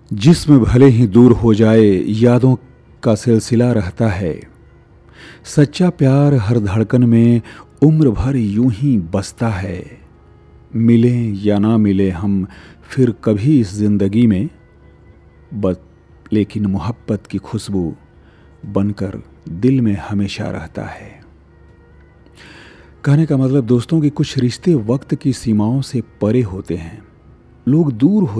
जिस्म भले ही दूर हो जाए, यादों का सिलसिला रहता है। सच्चा प्यार हर धड़कन में उम्र भर यूं ही बसता है। मिलें या ना मिले हम फिर कभी इस जिंदगी में, बस लेकिन मोहब्बत की खुशबू बनकर दिल में हमेशा रहता है। कहने का मतलब दोस्तों कि कुछ रिश्ते वक्त की सीमाओं से परे होते हैं। लोग दूर हो